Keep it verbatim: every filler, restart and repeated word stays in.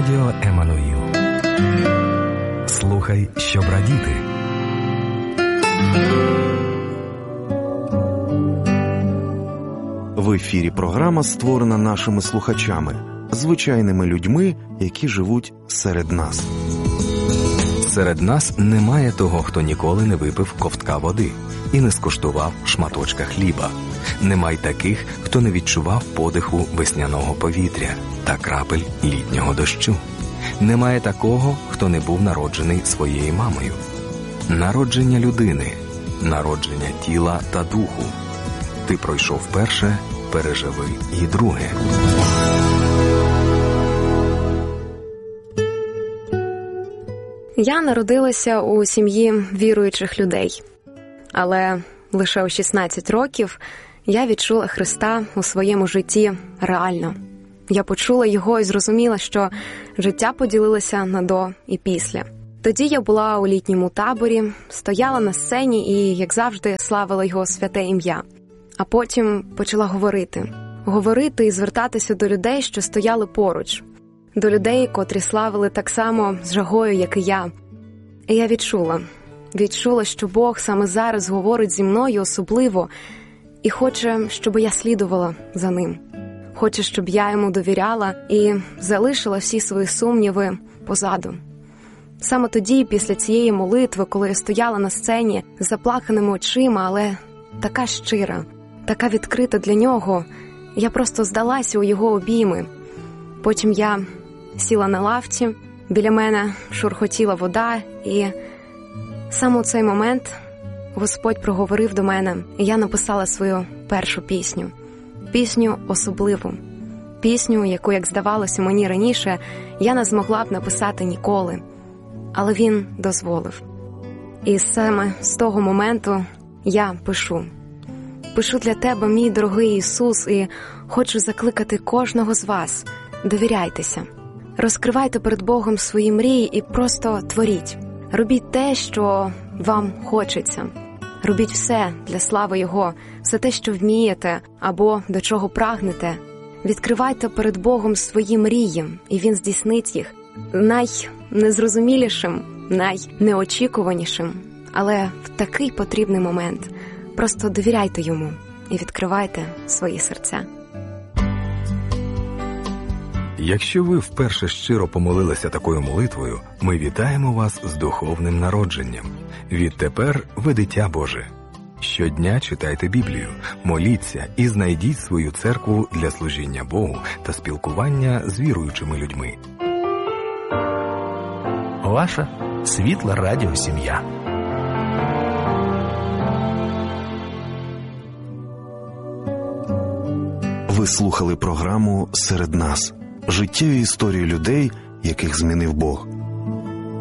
Радіо Еммануїл. Слухай, щоб радіти. В ефірі програма створена нашими слухачами, звичайними людьми, які живуть серед нас. Серед нас немає того, хто ніколи не випив ковтка води і не скуштував шматочка хліба. Немає таких, хто не відчував подиху весняного повітря та крапель літнього дощу. Немає такого, хто не був народжений своєю мамою. Народження людини, народження тіла та духу. Ти пройшов перше, переживи і друге. Я народилася у сім'ї віруючих людей. Але лише у шістнадцять років я відчула Христа у своєму житті реально. Я почула Його і зрозуміла, що життя поділилося на до і після. Тоді я була у літньому таборі, стояла на сцені і, як завжди, славила Його святе ім'я. А потім почала говорити. Говорити і звертатися до людей, що стояли поруч. До людей, котрі славили так само з жагою, як і я. І я відчула. Відчула, що Бог саме зараз говорить зі мною особливо і хоче, щоб я слідувала за Ним. Хоче, щоб я Йому довіряла і залишила всі свої сумніви позаду. Саме тоді, після цієї молитви, коли я стояла на сцені з заплаканими очима, але така щира, така відкрита для Нього, я просто здалася у Його обійми. Потім я сіла на лавці, біля мене шурхотіла вода, і саме у цей момент Господь проговорив до мене, і я написала свою першу пісню. Пісню особливу. Пісню, яку, як здавалося мені раніше, я не змогла б написати ніколи. Але Він дозволив. І саме з того моменту я пишу. Пишу для тебе, мій дорогий Ісус, і хочу закликати кожного з вас. Довіряйтеся. Розкривайте перед Богом свої мрії і просто творіть. Робіть те, що вам хочеться. Робіть все для слави Його, все те, що вмієте або до чого прагнете. Відкривайте перед Богом свої мрії, і Він здійснить їх найнезрозумілішим, найнеочікуванішим. Але в такий потрібний момент просто довіряйте Йому і відкривайте свої серця. Якщо ви вперше щиро помолилися такою молитвою, ми вітаємо вас з духовним народженням. Відтепер ви дитя Боже. Щодня читайте Біблію, моліться і знайдіть свою церкву для служіння Богу та спілкування з віруючими людьми. Ваша світла радіосім'я. Ви слухали програму «Серед нас». Життєві історії людей, яких змінив Бог.